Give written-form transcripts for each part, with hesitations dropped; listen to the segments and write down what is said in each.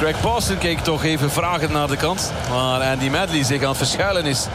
Greg Pawson keek toch even vragend naar de kant. Maar Andy Medley zich aan het verschuilen is.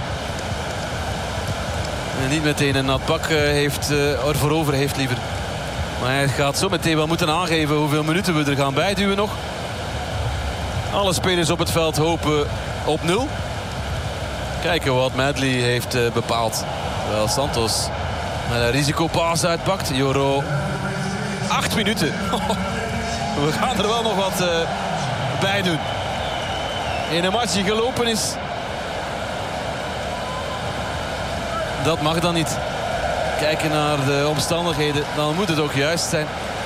En niet meteen een nat pak ervoor over heeft liever. Maar hij gaat zo meteen wel moeten aangeven hoeveel minuten we er gaan bijduwen nog. Alle spelers op het veld hopen op 0. Kijken wat Medley heeft bepaald. Terwijl Santos met een risicopaas uitpakt. Joro, 8 minuten. We gaan er wel nog wat bij doen. In een match die gelopen is. Dat mag dan niet. Kijken naar de omstandigheden, dan moet het ook juist zijn.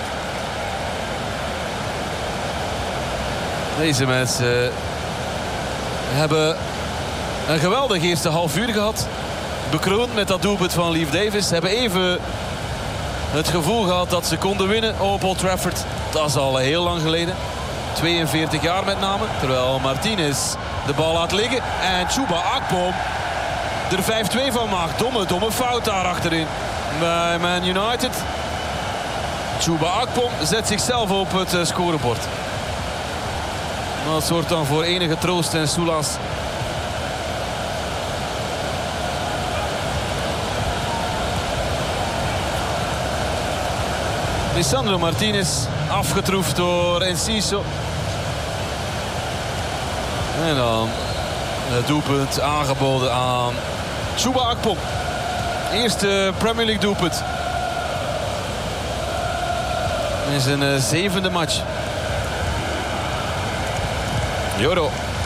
Deze mensen hebben een geweldig eerste half uur gehad. Bekroond met dat doelpunt van Leif Davis. Hebben even het gevoel gehad dat ze konden winnen op Old Trafford. Dat is al heel lang geleden. 42 jaar met name. Terwijl Martinez de bal laat liggen. En Chuba Akpom er 5-2 van maakt. Domme fout daar achterin bij Man United. Chuba Akpom zet zichzelf op het scorebord. Dat zorgt dan voor enige troost en soelaas. Lisandro Martinez afgetroefd door Enciso. En dan het doelpunt aangeboden aan Chuba Akpom. Eerste Premier League doelpunt. In zijn 7e match. Joro.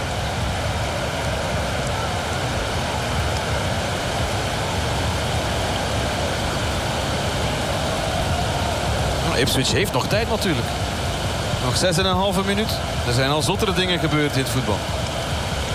Ipswich heeft nog tijd natuurlijk. Nog 6,5 minuut. Er zijn al zottere dingen gebeurd in het voetbal.